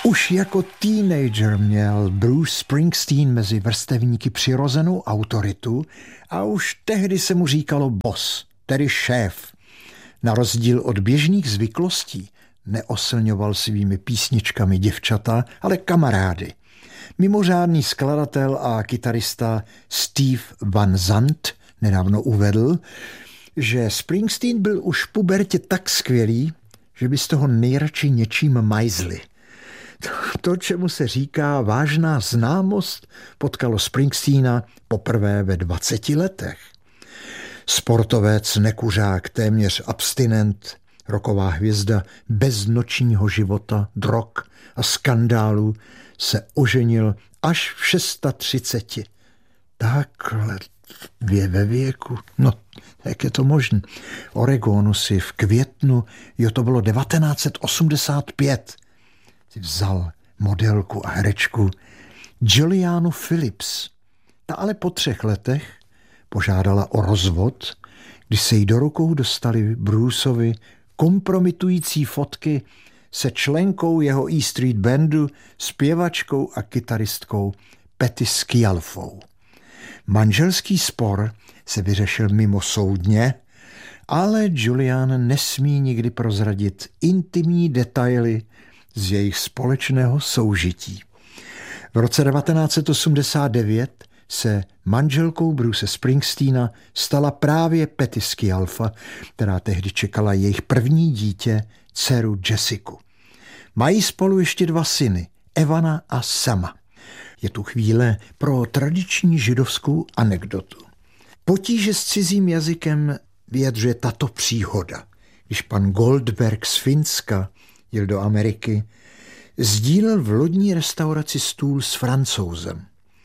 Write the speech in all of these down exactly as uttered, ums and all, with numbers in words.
Už jako teenager měl Bruce Springsteen mezi vrstevníky přirozenou autoritu a už tehdy se mu říkalo boss, tedy šéf. Na rozdíl od běžných zvyklostí neoslňoval svými písničkami děvčata, ale kamarády. Mimořádný skladatel a kytarista Steve Van Zandt nedávno uvedl, že Springsteen byl už v pubertě tak skvělý, že by z toho nejradši něčím majzli. To, čemu se říká vážná známost, potkalo Springsteena poprvé ve dvaceti letech. Sportovec, nekuřák, téměř abstinent, rocková hvězda bez nočního života, drog a skandálů se oženil až v třiceti šesti. Takhle je ve věku. No, jak je to možné? Oregonu si v květnu, jo, to bylo devatenáct set osmdesát pět, si vzal modelku a herečku Julianu Phillips. Ta ale po třech letech požádala o rozvod, když se jí do rukou dostali Bruceovi kompromitující fotky se členkou jeho E Street Bandu, zpěvačkou a kytaristkou Patty Scialfou. Manželský spor se vyřešil mimosoudně, ale Julian nesmí nikdy prozradit intimní detaily z jejich společného soužití. V roce devatenáct set osmdesát devět se manželkou Bruce Springsteena stala právě Patty Scialfa, která tehdy čekala jejich první dítě, dceru Jessiku. Mají spolu ještě dva syny, Evana a Sama. Je tu chvíle pro tradiční židovskou anekdotu. Potíže s cizím jazykem vyjadřuje tato příhoda. Když pan Goldberg z Finska jel do Ameriky, sdílel v lodní restauraci stůl s Francouzem.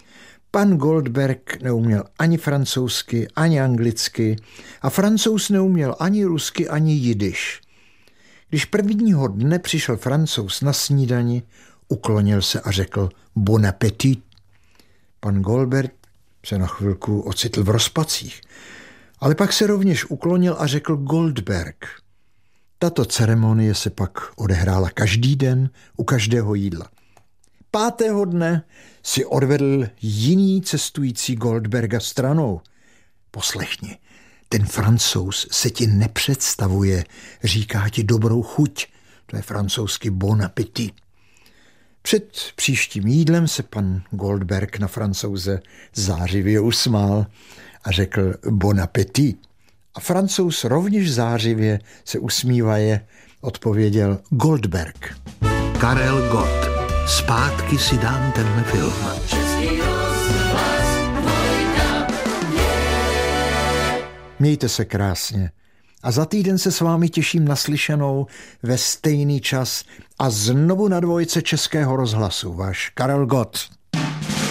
Pan Goldberg neuměl ani francouzsky, ani anglicky a Francouz neuměl ani rusky, ani jidiš. Když prvního dne přišel Francouz na snídani, uklonil se a řekl bon appétit. Pan Goldberg se na chvilku ocitl v rozpacích, ale pak se rovněž uklonil a řekl Goldberg. Tato ceremonie se pak odehrála každý den u každého jídla. Pátého dne si odvedl jiný cestující Goldberga stranou. Poslechni, ten Francouz se ti nepředstavuje, říká ti dobrou chuť. To je francouzsky bon appétit. Před příštím jídlem se pan Goldberg na Francouze zářivě usmál a řekl bon appétit. A Francouz rovněž zářivě se usmívaje odpověděl Goldberg. Karel Gott. Zpátky si dám tenhle film. Mějte se krásně. A za týden se s vámi těším na slyšenou ve stejný čas a znovu na dvojce Českého rozhlasu. Váš Karel Gott.